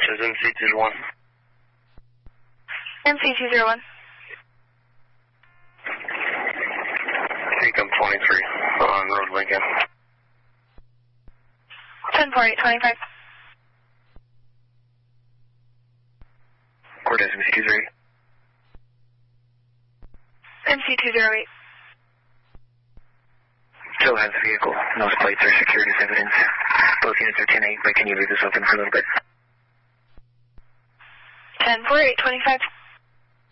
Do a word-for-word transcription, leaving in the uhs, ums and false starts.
is M C two zero one. M C two zero one. Income twenty-three on Road Lincoln. ten four eight twenty-five. Cortez M C two zero eight. M C two zero eight. Still has the vehicle. Those plates are security evidence. Both units are ten eight, but can you leave this open for a little bit? ten four eight twenty-five.